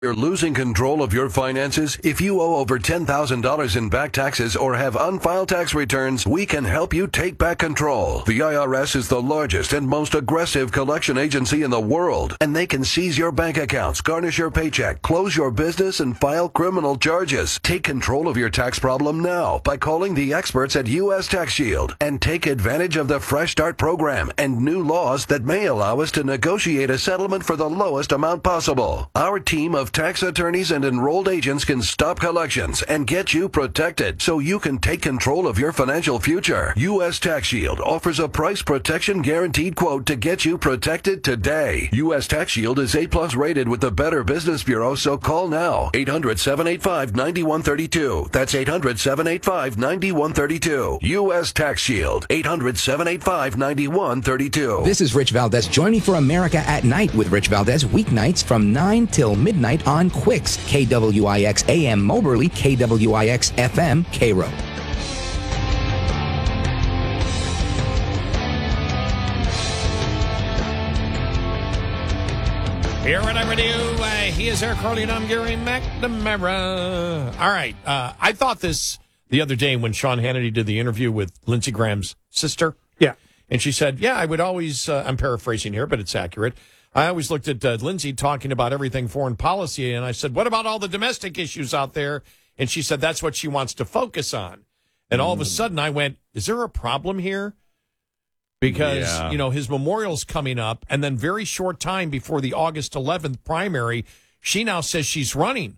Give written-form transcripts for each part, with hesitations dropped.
You're losing control of your finances? If you owe over $10,000 in back taxes or have unfiled tax returns, we can help you take back control. The IRS is the largest and most aggressive collection agency in the world, and they can seize your bank accounts, garnish your paycheck, close your business, and file criminal charges. Take control of your tax problem now by calling the experts at U.S. Tax Shield and take advantage of the Fresh Start program and new laws that may allow us to negotiate a settlement for the lowest amount possible. Our team of tax attorneys and enrolled agents can stop collections and get you protected so you can take control of your financial future. U.S. Tax Shield offers a price protection guaranteed quote to get you protected today. U.S. Tax Shield is A+ rated with the Better Business Bureau, so call now. 800-785-9132. That's 800-785-9132. U.S. Tax Shield. 800-785-9132. This is Rich Valdez. Join me for America at Night with Rich Valdez weeknights from 9 till midnight on Quicks, KWIX AM Moberly, KWIX FM Cairo. Here, whatever do, he is Eric Carly and I'm Gary McNamara. All right, I thought this the other day when Sean Hannity did the interview with Lindsey Graham's sister. Yeah. And she said, yeah, I would always, I'm paraphrasing here, but it's accurate. I always looked at Lindsey talking about everything foreign policy, and I said, what about all the domestic issues out there? And she said that's what she wants to focus on. And all of a sudden I went, is there a problem here? Because, you know, his memorial's coming up, and then very short time before the August 11th primary, she now says she's running.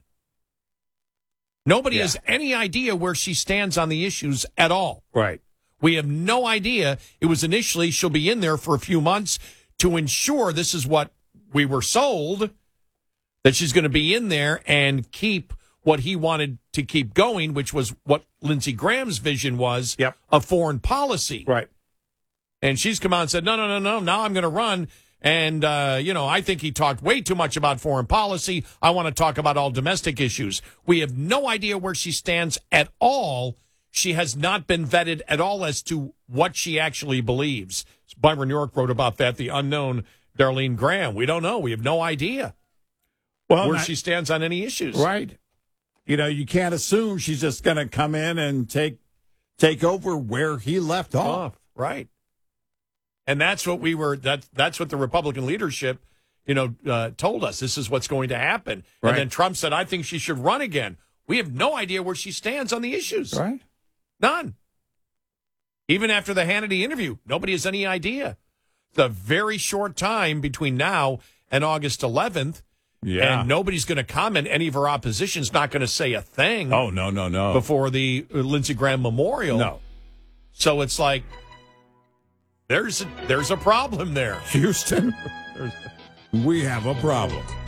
Nobody has any idea where she stands on the issues at all. Right. We have no idea. It was initially she'll be in there for a few months to ensure, this is what we were sold, that she's going to be in there and keep what he wanted to keep going, which was what Lindsey Graham's vision was of foreign policy. Right. And she's come out and said, no, now I'm going to run. And, you know, I think he talked way too much about foreign policy. I want to talk about all domestic issues. We have no idea where she stands at all. She has not been vetted at all as to what she actually believes. Byron York wrote about that, the unknown Darlene Graham. We don't know. We have no idea where she stands on any issues. Right. You know, you can't assume she's just going to come in and take over where he left off. Right. And that's what we were, that's what the Republican leadership, you know, told us. This is what's going to happen. Right. And then Trump said, I think she should run again. We have no idea where she stands on the issues. Right. None. Even after the Hannity interview, nobody has any idea. The very short time between now and August 11th, and nobody's going to comment. Any of her opposition's not going to say a thing. Oh, no. Before the Lindsey Graham memorial. No. So it's like, there's a problem there. Houston, we have a problem.